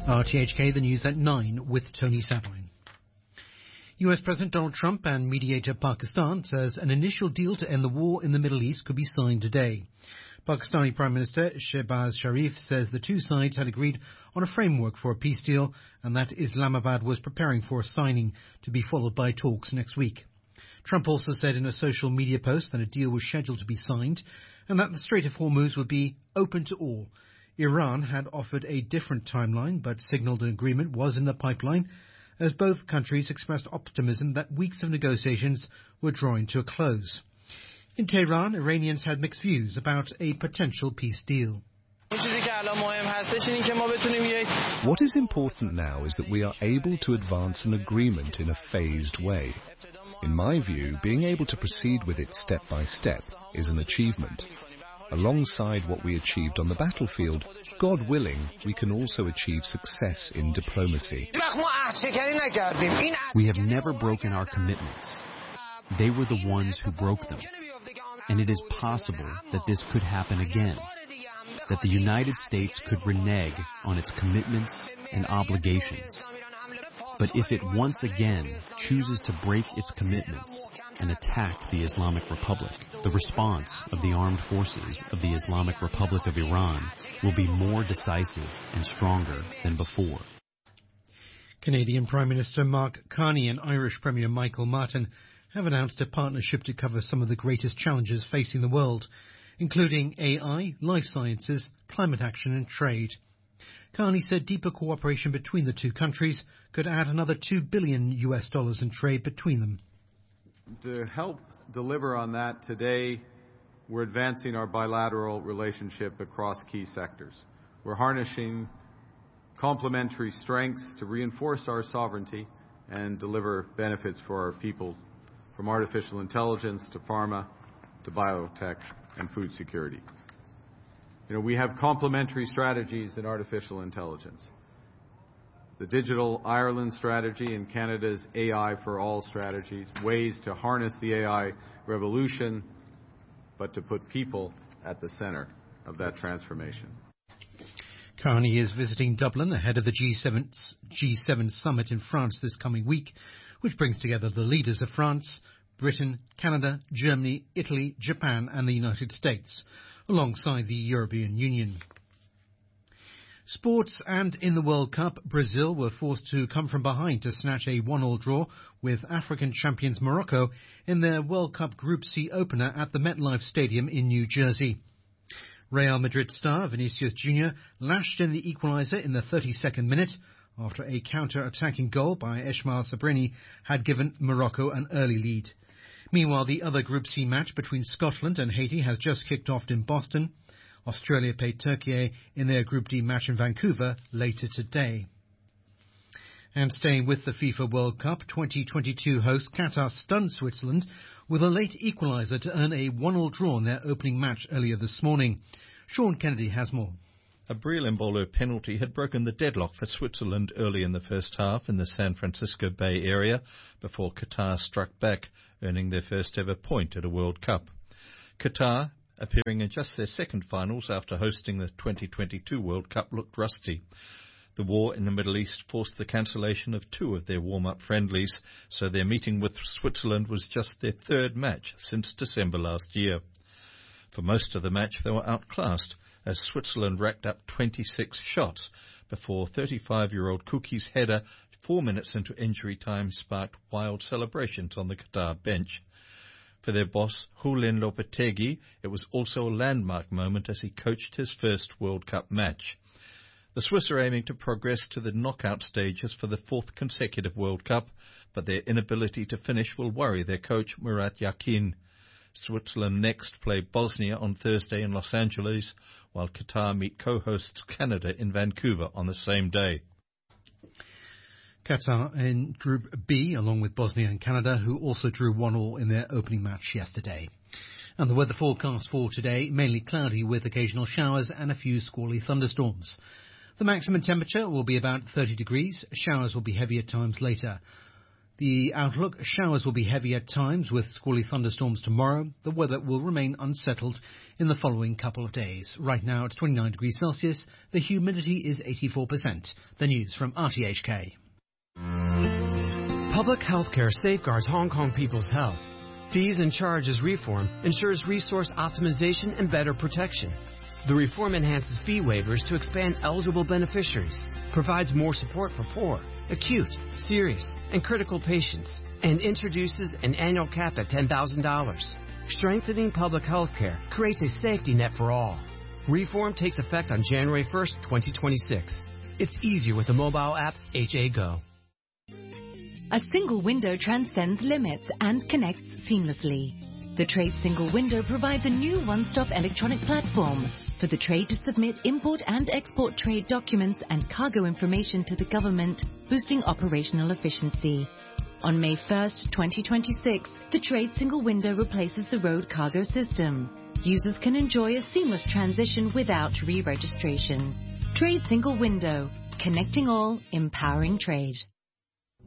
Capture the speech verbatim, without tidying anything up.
R T H K, the news at nine with Tony Sabine. U S President Donald Trump and mediator Pakistan says an initial deal to end the war in the Middle East could be signed today. Pakistani Prime Minister Shehbaz Sharif says the two sides had agreed on a framework for a peace deal and that Islamabad was preparing for a signing to be followed by talks next week. Trump also said in a social media post that a deal was scheduled to be signed and that the Strait of Hormuz would be open to all. Iran had offered a different timeline but signalled an agreement was in the pipeline as both countries expressed optimism that weeks of negotiations were drawing to a close. In Tehran, Iranians had mixed views about a potential peace deal. What is important now is that we are able to advance an agreement in a phased way. In my view, being able to proceed with it step by step is an achievement. Alongside what we achieved on the battlefield, God willing, we can also achieve success in diplomacy. We have never broken our commitments. They were the ones who broke them. And it is possible that this could happen again, that the United States could renege on its commitments and obligations. But if it once again chooses to break its commitments and attack the Islamic Republic, the response of the armed forces of the Islamic Republic of Iran will be more decisive and stronger than before. Canadian Prime Minister Mark Carney and Irish Premier Michael Martin have announced a partnership to cover some of the greatest challenges facing the world, including A I, life sciences, climate action and trade. Carney said deeper cooperation between the two countries could add another two billion U S dollars in trade between them. To help deliver on that, today we're advancing our bilateral relationship across key sectors. We're harnessing complementary strengths to reinforce our sovereignty and deliver benefits for our people, from artificial intelligence to pharma to biotech and food security. You know, we have complementary strategies in artificial intelligence. The Digital Ireland strategy and Canada's A I for All strategies, ways to harness the A I revolution, but to put people at the center of that transformation. Carney is visiting Dublin ahead of the G seven, G seven summit in France this coming week, which brings together the leaders of France, Britain, Canada, Germany, Italy, Japan and the United States, alongside the European Union. Sports, and in the World Cup, Brazil were forced to come from behind to snatch a one-all draw with African champions Morocco in their World Cup Group C opener at the MetLife Stadium in New Jersey. Real Madrid star Vinicius Junior lashed in the equaliser in the thirty-second minute after a counter-attacking goal by Esmail Sabrini had given Morocco an early lead. Meanwhile, the other Group C match between Scotland and Haiti has just kicked off in Boston. Australia played Turkey in their Group D match in Vancouver later today. And staying with the FIFA World Cup, twenty twenty-two host Qatar stunned Switzerland with a late equaliser to earn a one-all draw in their opening match earlier this morning. Sean Kennedy has more. A Breel Embolo penalty had broken the deadlock for Switzerland early in the first half in the San Francisco Bay Area before Qatar struck back, earning their first ever point at a World Cup. Qatar, appearing in just their second finals after hosting the twenty twenty-two World Cup, looked rusty. The war in the Middle East forced the cancellation of two of their warm-up friendlies, so their meeting with Switzerland was just their third match since December last year. For most of the match they were outclassed, as Switzerland racked up twenty-six shots before thirty-five-year-old Kuki's header four minutes into injury time sparked wild celebrations on the Qatar bench. For their boss, Julen Lopetegui, it was also a landmark moment as he coached his first World Cup match. The Swiss are aiming to progress to the knockout stages for the fourth consecutive World Cup, but their inability to finish will worry their coach Murat Yakin. Switzerland next play Bosnia on Thursday in Los Angeles, while Qatar meet co-hosts Canada in Vancouver on the same day. Qatar in Group B, along with Bosnia and Canada, who also drew one all in their opening match yesterday. And the weather forecast for today, mainly cloudy with occasional showers and a few squally thunderstorms. The maximum temperature will be about thirty degrees. Showers will be heavy at times later. The outlook: showers will be heavy at times with squally thunderstorms tomorrow. The weather will remain unsettled in the following couple of days. Right now it's twenty-nine degrees Celsius. The humidity is eighty-four percent. The news from R T H K. Public health care safeguards Hong Kong people's health. Fees and charges reform ensures resource optimization and better protection. The reform enhances fee waivers to expand eligible beneficiaries, provides more support for poor, acute, serious, and critical patients, and introduces an annual cap at ten thousand dollars. Strengthening public health care creates a safety net for all. Reform takes effect on January first, twenty twenty-six. It's easier with the mobile app H A Go. A single window transcends limits and connects seamlessly. The Trade Single Window provides a new one-stop electronic platform for the trade to submit import and export trade documents and cargo information to the government, boosting operational efficiency. On May first, twenty twenty-six, the Trade Single Window replaces the road cargo system. Users can enjoy a seamless transition without re-registration. Trade Single Window, connecting all, empowering trade.